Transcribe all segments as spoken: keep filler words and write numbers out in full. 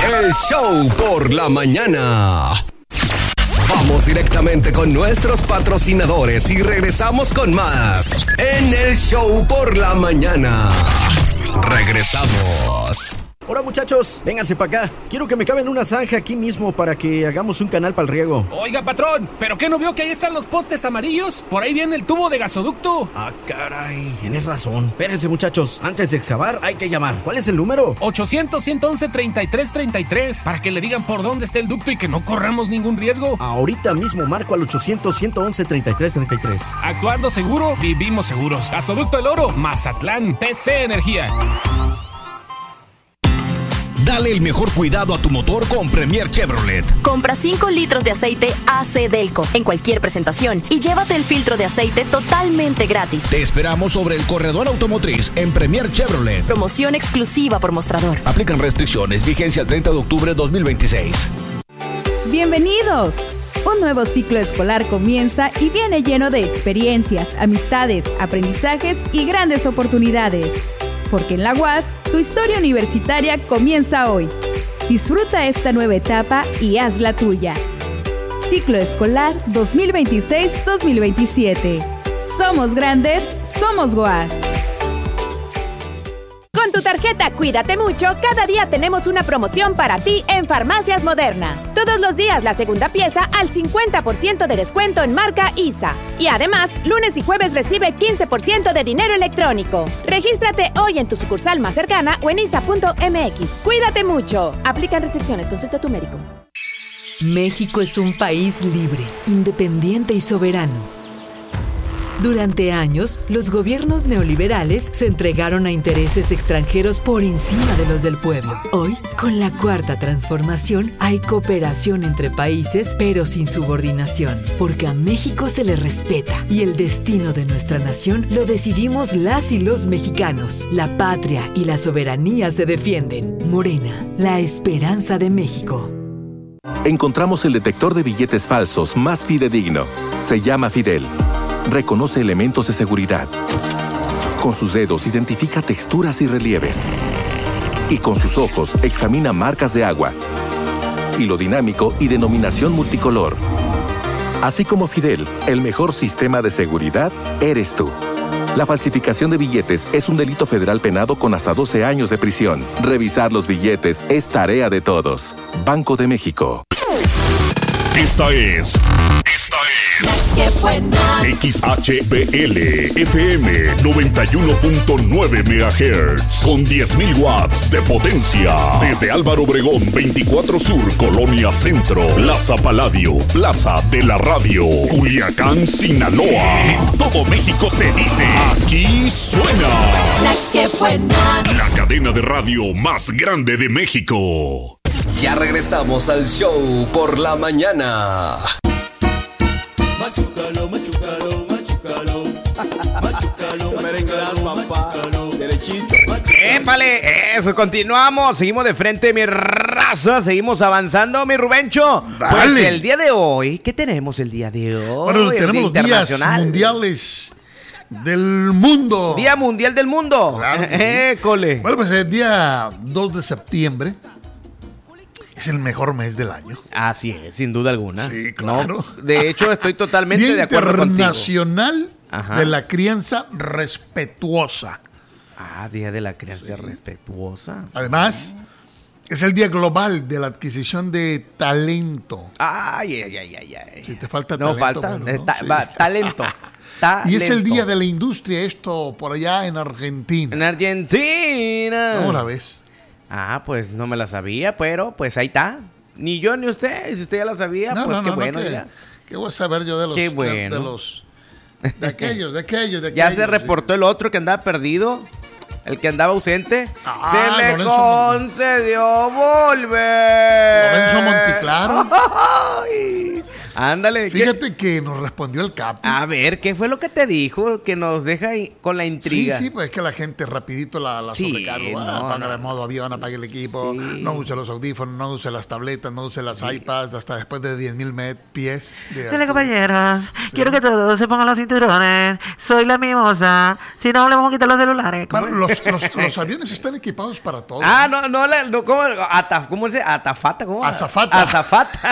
El show por la mañana. Vamos directamente con nuestros patrocinadores y regresamos con más en el show por la mañana. Regresamos. Hola muchachos, vénganse para acá. Quiero que me caben una zanja aquí mismo para que hagamos un canal para el riego. Oiga, patrón, ¿pero qué no vio que ahí están los postes amarillos? Por ahí viene el tubo de gasoducto. Ah, caray, tienes razón. Espérense muchachos, antes de excavar hay que llamar. ¿Cuál es el número? ochocientos, ciento once, treinta y tres treinta y tres, para que le digan por dónde está el ducto y que no corramos ningún riesgo. Ahorita mismo marco al ochocientos, ciento once, treinta y tres treinta y tres. Actuando seguro, vivimos seguros. Gasoducto El Oro, Mazatlán, T C Energía. Dale el mejor cuidado a tu motor con Premier Chevrolet. Compra cinco litros de aceite A C Delco en cualquier presentación y llévate el filtro de aceite totalmente gratis. Te esperamos sobre el corredor automotriz en Premier Chevrolet. Promoción exclusiva por mostrador. Aplican restricciones. Vigencia el treinta de octubre de dos mil veintiséis. ¡Bienvenidos! Un nuevo ciclo escolar comienza y viene lleno de experiencias, amistades, aprendizajes y grandes oportunidades. Porque en la U A S, tu historia universitaria comienza hoy. Disfruta esta nueva etapa y haz la tuya. Ciclo escolar dos mil veintiséis dos mil veintisiete. Somos grandes, somos U A S. Con tu tarjeta Cuídate Mucho, cada día tenemos una promoción para ti en Farmacias Moderna. Todos los días la segunda pieza al cincuenta por ciento de descuento en marca I S A. Y además, lunes y jueves recibe quince por ciento de dinero electrónico. Regístrate hoy en tu sucursal más cercana o en isa punto m x. Cuídate mucho. Aplican restricciones. Consulta a tu médico. México es un país libre, independiente y soberano. Durante años, los gobiernos neoliberales se entregaron a intereses extranjeros por encima de los del pueblo. Hoy, con la Cuarta Transformación, hay cooperación entre países, pero sin subordinación, porque a México se le respeta y el destino de nuestra nación lo decidimos las y los mexicanos. La patria y la soberanía se defienden. Morena, la esperanza de México. Encontramos el detector de billetes falsos más fidedigno. Se llama Fidel. Reconoce elementos de seguridad. Con sus dedos identifica texturas y relieves. Y con sus ojos examina marcas de agua. Hilo dinámico y denominación multicolor. Así como Fidel, el mejor sistema de seguridad eres tú. La falsificación de billetes es un delito federal penado con hasta doce años de prisión. Revisar los billetes es tarea de todos. Banco de México. Esta es... Esta es... ¡Qué buena! X H B L F M noventa y uno punto nueve megahertz con diez mil watts de potencia. Desde Álvaro Obregón veinticuatro Sur, Colonia Centro, Plaza Paladio, Plaza de la Radio, Culiacán, Sinaloa. En todo México se dice, aquí suena La Que Buena, la cadena de radio más grande de México. Ya regresamos al show por la mañana. Machucalo, machucalo, machucalo. Machucalo, merenguelas, papá. Derechito. ¡Épale! Eso, continuamos. Seguimos de frente, mi raza. Seguimos avanzando, mi Rubencho. Dale. Pues el día de hoy, ¿qué tenemos el día de hoy? Bueno, El tenemos Día los días Internacional. mundiales del mundo. Día Mundial del Mundo. Claro que sí. École. Bueno, pues el día dos de septiembre es el mejor mes del año. Así es, sin duda alguna. Sí, claro. No, de hecho, estoy totalmente Día de acuerdo contigo. Internacional Ajá. de la Crianza Respetuosa. Ah, Día de la Crianza sí. Respetuosa. Además, es el Día Global de la Adquisición de Talento. Ay, ay, ay, ay, ay. Si te falta no, talento. falta. Bueno, eh, ¿no? ta- Sí. va, talento. talento. Y es el Día de la Industria, esto por allá en Argentina. En Argentina. ¿Cómo la ves? Ah, pues no me la sabía, pero pues ahí está. Ni yo ni usted. Si usted ya la sabía, No, pues no, qué no, bueno. no, que, ya. ¿Qué voy a saber yo de los... Qué de- bueno. De, los... De aquellos, de aquellos, de Ya aquellos. se reportó el otro que andaba perdido. El que andaba ausente. Ah, se le Lorenzo concedió volver. Lorenzo Monticlaro. Ay, Ándale. Fíjate ¿qué? que nos respondió el Capi. A ver, ¿qué fue lo que te dijo? Que nos deja con la intriga. Sí, sí, pues es que la gente rapidito la, la sí, sobrecarga. No, ah, apaga no. de modo avión, apaga el equipo, sí. no use los audífonos, no use las tabletas, no use las sí. iPads, hasta después de diez mil pies. Dale, compañeros, sí. quiero que todos se pongan los cinturones. Soy la mimosa. Si no, le vamos a quitar los celulares. Bueno, los, los, los aviones están equipados para todo. Ah, no, no, no ¿cómo, ata, ¿cómo se dice? Atafata, ¿cómo? Azafata. Azafata.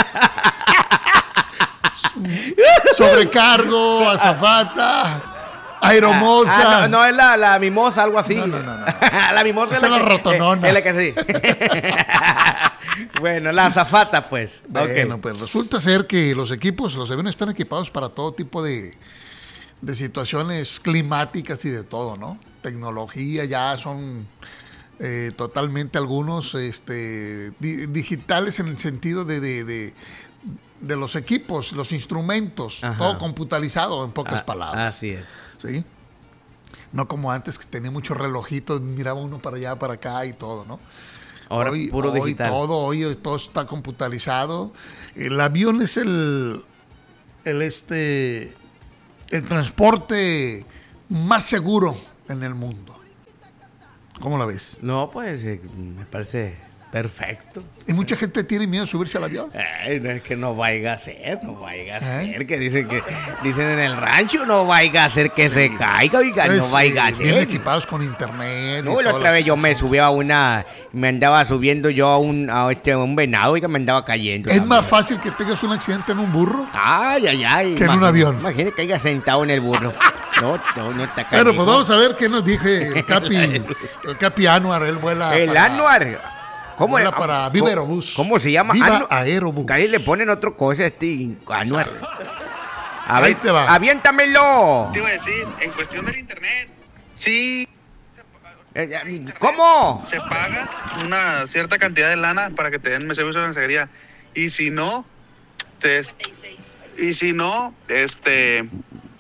Sobrecargo, azafata, aeromosa. Ah, ah, no, no, es la, la mimosa, algo así. No, no, no. no. La mimosa es, es la, la rotonona. Es la que sí. Bueno, la azafata, pues. Bueno, okay. pues resulta ser que los equipos, los aviones están equipados para todo tipo de, de situaciones climáticas y de todo, ¿no? Tecnología ya son eh, totalmente algunos este, di, digitales en el sentido de... de, de de los equipos, los instrumentos, Ajá. todo computarizado en pocas ah, palabras. Así es. ¿Sí? No como antes que tenía muchos relojitos, miraba uno para allá, para acá y todo, ¿no? Ahora hoy, puro hoy digital. Todo, hoy todo está computarizado. El avión es el, el este, el transporte más seguro en el mundo. ¿Cómo la ves? No, pues eh, me parece perfecto. Y mucha gente tiene miedo de subirse al avión. Ay, no es que no vaya a ser, no vaya a ser, ¿Eh? que dicen que dicen en el rancho, no vaya a ser que sí. se caiga, oiga, pues, no vaya a ser. Bien equipados con internet. No, la otra vez yo me subí a una, me andaba subiendo yo a un, a este, un venado y que me andaba cayendo. Es también. más fácil que tengas un accidente en un burro. Ay, ay, ay. Que en un avión. Imagínate que haya sentado en el burro. No, no, no está cayendo. Bueno, pues vamos a ver qué nos dije el Capi, el Capi Anuar, él vuela. El para... Anuar. ¿Cómo es? Para Viva Aerobús. ¿Cómo se llama? Viva Anu- Aerobús. Ahí le ponen otro cosa este Anuar. A ver, ahí te va. Aviéntamelo. Te iba a decir, en cuestión del internet, sí. ¿Cómo? Se paga una cierta cantidad de lana para que te den servicio de mensajería. Y si no, te, y si no, este,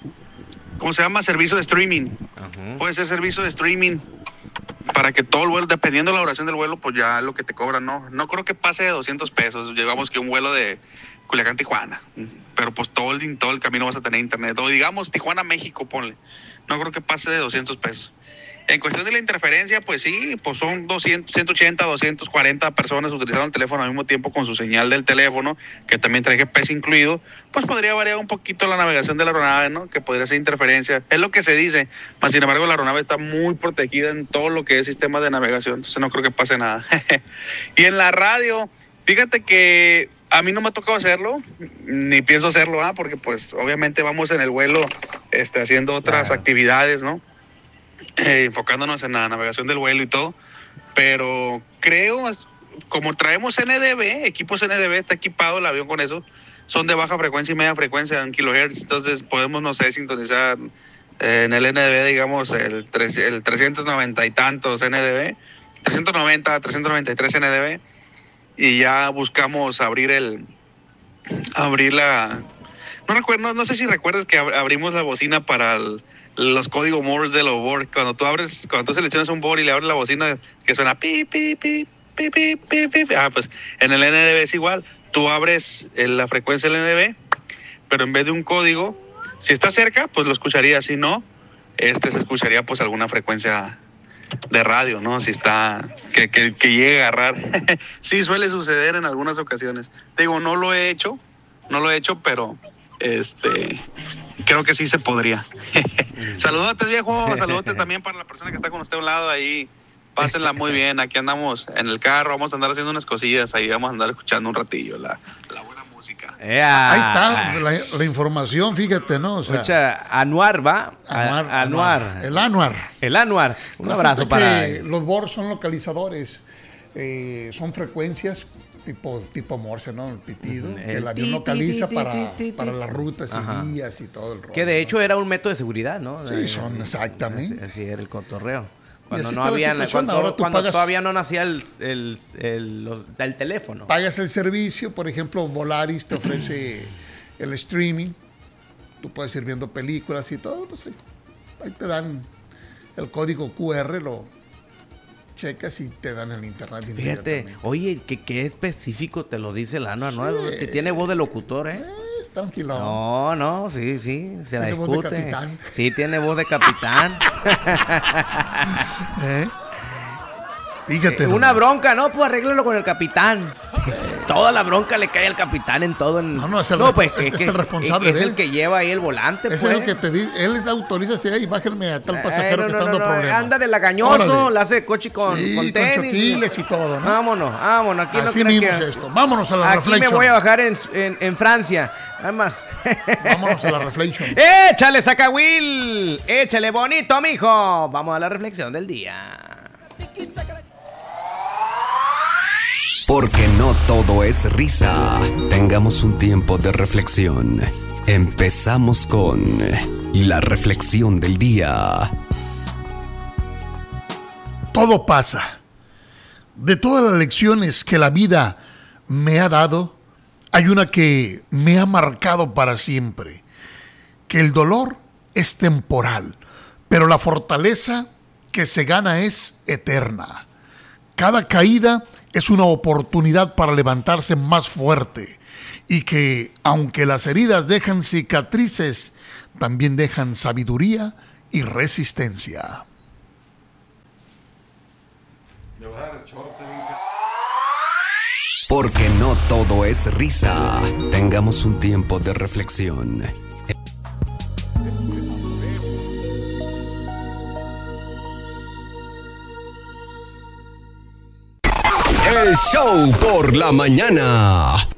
¿cómo se llama? Servicio de streaming. Uh-huh. Puede ser servicio de streaming. Para que todo el vuelo, dependiendo de la duración del vuelo, pues ya lo que te cobran, ¿no? No creo que pase de doscientos pesos. Llegamos que un vuelo de Culiacán, Tijuana. Pero pues todo el, todo el camino vas a tener internet. O digamos Tijuana, México, ponle. No creo que pase de doscientos pesos. En cuestión de la interferencia, pues sí, pues son doscientos, ciento ochenta, doscientos cuarenta personas utilizando el teléfono al mismo tiempo con su señal del teléfono, que también trae G P S incluido, pues podría variar un poquito la navegación de la aeronave, ¿no? Que podría ser interferencia. Es lo que se dice, mas sin embargo la aeronave está muy protegida en todo lo que es sistema de navegación, entonces no creo que pase nada. Y en la radio, fíjate que a mí no me ha tocado hacerlo, ni pienso hacerlo, ¿ah? Porque pues obviamente vamos en el vuelo este, haciendo otras claro. actividades, ¿no? Eh, enfocándonos en la navegación del vuelo y todo, pero creo, como traemos N D B, equipos N D B, está equipado el avión con eso, son de baja frecuencia y media frecuencia en kilohertz, entonces podemos, no sé, sintonizar eh, en el N D B, digamos, el, tres, el trescientos noventa y tantos N D B, trescientos noventa, trescientos noventa y tres N D B, y ya buscamos abrir el, abrir la, no recuerdo, no, no sé si recuerdas que ab- abrimos la bocina para el los códigos Morse de los board. Cuando tú abres, cuando tú seleccionas un board y le abres la bocina que suena pi, pi, pi, pi, pi, pi, pi. Ah, pues en el N D B es igual. Tú abres la frecuencia del N D B, pero en vez de un código, si está cerca, pues lo escucharía. Si no, este se escucharía pues alguna frecuencia de radio, ¿no? Si está, que, que, que llegue a agarrar. Sí, suele suceder en algunas ocasiones. Te digo, no lo he hecho, no lo he hecho, pero este... creo que sí se podría. Saludotes, viejo. Saludotes también para la persona que está con usted a un lado ahí. Pásenla muy bien. Aquí andamos en el carro. Vamos a andar haciendo unas cosillas. Ahí vamos a andar escuchando un ratillo la, la buena música. Yeah. Ahí está la, la información, fíjate, ¿no? O sea, Escucha, Anuar, ¿va? Anuar, Anuar. Anuar. El Anuar. El Anuar. Un Resulta abrazo para... que los boards son localizadores. Eh, son frecuencias tipo tipo Morse, ¿no? El pitido, El que el avión ti, localiza ti, ti, para, ti, ti, ti. para las rutas Ajá. y guías y todo el rollo. Que de hecho era un método de seguridad, ¿no? Sí, son exactamente. Así, así era el cotorreo. Cuando así no está la había, situación. cuando, Ahora tú cuando pagas- todavía no nacía el, el, el, los- el teléfono. Pagas el servicio, por ejemplo, Volaris te ofrece el streaming. Tú puedes ir viendo películas y todo. Pues ahí, ahí te dan el código Q R, lo checas y te dan el internet. Fíjate, inmediatamente. oye, que qué específico te lo dice el Anuar, ¿no? Que tiene voz de locutor, ¿eh? tranquilo. No, no, sí, sí, se la Tiene voz discute. de capitán. Sí, tiene voz de capitán. ¿Eh? Fíjate. Eh, una bronca, ¿no? Pues arréglalo con el capitán. Toda la bronca le cae al capitán en todo. En... No, no, es el, no, pues, es, que, es que, el responsable es, de es él. el que lleva ahí el volante, Ese pues. es el que te dice, él les autoriza si hay, bájenme a tal pasajero Eh, no, que no, está dando no, no, problemas. anda de lagañoso, Órale. la hace coche con, Sí, con con tenis. choquiles y todo, ¿no? Vámonos, vámonos. Aquí Así no crees mismo que... es esto. Vámonos a la Aquí reflexión. me voy a bajar en, en, en Francia. Además. Vámonos a la reflexión. Échale, saca Will. Échale bonito, mijo. Vamos a la reflexión del día. Porque no todo es risa. Tengamos un tiempo de reflexión. Empezamos con la reflexión del día. Todo pasa. De todas las lecciones que la vida me ha dado, hay una que me ha marcado para siempre. Que el dolor es temporal, pero la fortaleza que se gana es eterna. Cada caída es una oportunidad para levantarse más fuerte y que, aunque las heridas dejan cicatrices, también dejan sabiduría y resistencia. Porque no todo es risa. Tengamos un tiempo de reflexión. El show por la mañana.